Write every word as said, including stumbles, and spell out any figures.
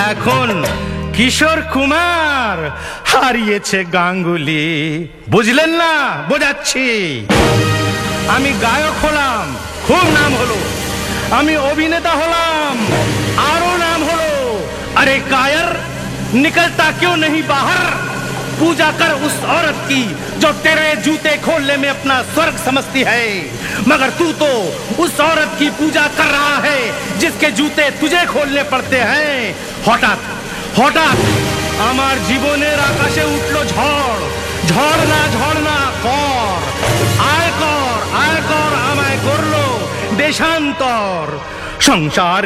এখন কিশোর কুমার হারিয়েছে গাঙ্গুলি। বুঝলেন না? বোঝাচ্ছি। আমি গায়ক হলাম, খুব নাম হলো। আমি অভিনেতা হলাম, আরো नाम হলো। अरे कायर निकलता क्यों नहीं बाहर? पूजा कर उस औरत की जो तेरे जूते खोलने में अपना स्वर्ग समझती है, मगर तू तो उस औरत की पूजा कर रहा है जिसके जूते तुझे खोलने पड़ते हैं। हठाৎ हठाৎ আমার জীবনের আকাশে উঠলো ঝড়। ঝড় না ঝড় না কর, আয় কর আয় কর, আমায় করলো দেশান্তর। সংসার